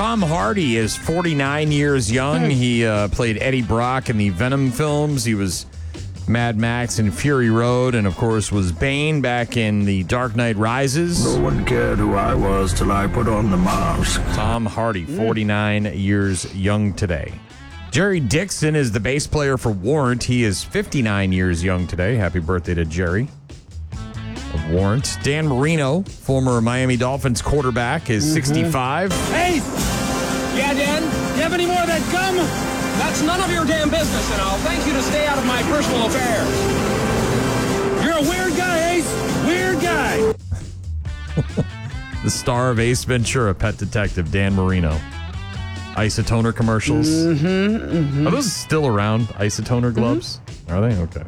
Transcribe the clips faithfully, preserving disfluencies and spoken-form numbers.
Tom Hardy is forty-nine years young. He uh, played Eddie Brock in the Venom films. He was Mad Max and Fury Road, and of course was Bane back in The Dark Knight Rises. No one cared who I was till I put on the mask. Tom Hardy, forty-nine years young today. Jerry Dixon is the bass player for Warrant. He is fifty-nine years young today. Happy birthday to Jerry of Warrant. Dan Marino, former Miami Dolphins quarterback, is mm-hmm. sixty-five. Hey! Yeah, Dan? You have any more of that gum? That's none of your damn business, and I'll thank you to stay out of my personal affairs. You're a weird guy, Ace. Weird guy. The star of Ace Ventura, Pet Detective, Dan Marino. Isotoner commercials. Mm-hmm, mm-hmm. Are those still around, isotoner gloves? Mm-hmm. Are they? Okay.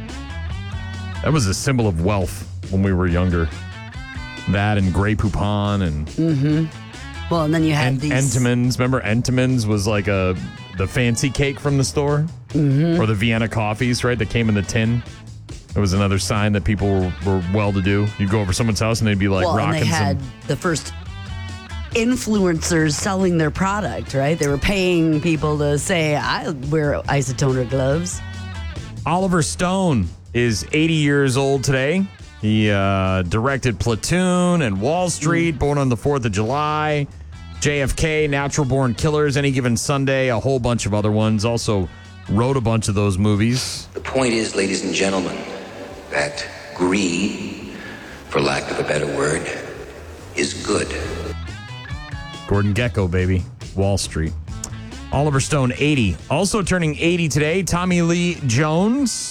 That was a symbol of wealth when we were younger. That and Grey Poupon and... Mm-hmm. Well, and then you had en- these... Entenmann's. Remember Entenmann's was like a the fancy cake from the store? Mm-hmm. Or the Vienna coffees, right? That came in the tin. It was another sign that people were, were well-to-do. You'd go over someone's house and they'd be like well, rocking and they had some... the first influencers selling their product, right? They were paying people to say, I wear isotoner gloves. Oliver Stone is eighty years old today. He uh, directed Platoon and Wall Street, mm. Born on the fourth of July, J F K, Natural Born Killers, Any Given Sunday, a whole bunch of other ones. Also wrote a bunch of those movies. The point is, ladies and gentlemen, that greed, for lack of a better word, is good. Gordon Gekko, baby. Wall Street. Oliver Stone, eighty. Also turning eighty today, Tommy Lee Jones.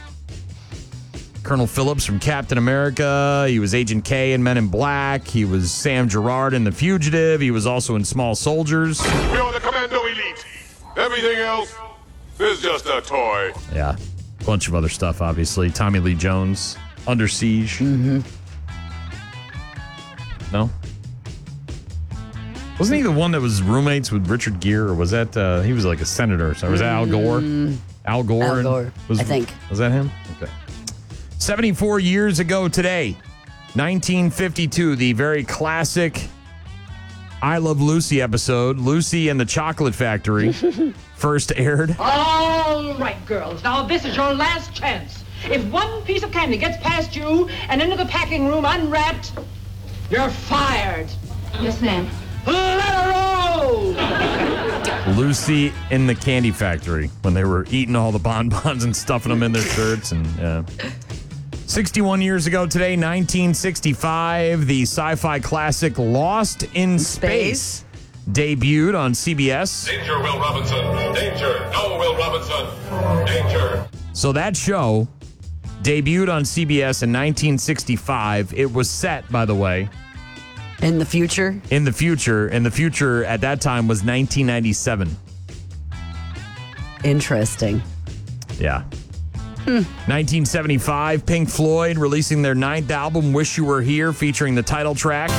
Colonel Phillips from Captain America. He was Agent K in Men in Black. He was Sam Gerard in The Fugitive. He was also in Small Soldiers. We are the Commando Elite. Everything else is just a toy. Yeah. A bunch of other stuff, obviously. Tommy Lee Jones. Under Siege. Mm-hmm. No? Wasn't he the one that was roommates with Richard Gere? Or was that, uh, he was like a senator. So was that Al Gore? Mm, Al Gore? Al Gore, was, I think. Was that him? Okay. seventy-four years ago today, nineteen fifty-two, the very classic I Love Lucy episode, Lucy and the Chocolate Factory, first aired. All right, girls. Now, this is your last chance. If one piece of candy gets past you and into the packing room unwrapped, you're fired. Yes, ma'am. Let her roll! Lucy in the Candy Factory, when they were eating all the bonbons and stuffing them in their shirts. And yeah. sixty-one years ago today, nineteen sixty-five, the sci-fi classic Lost in Space, Space debuted on C B S. Danger, Will Robinson. Danger. No, Will Robinson. Danger. So that show debuted on C B S in nineteen sixty-five. It was set, by the way, in the future? In the future. And the future at that time was nineteen ninety-seven. Interesting. Yeah. Hmm. nineteen seventy-five, Pink Floyd releasing their ninth album, Wish You Were Here, featuring the title track.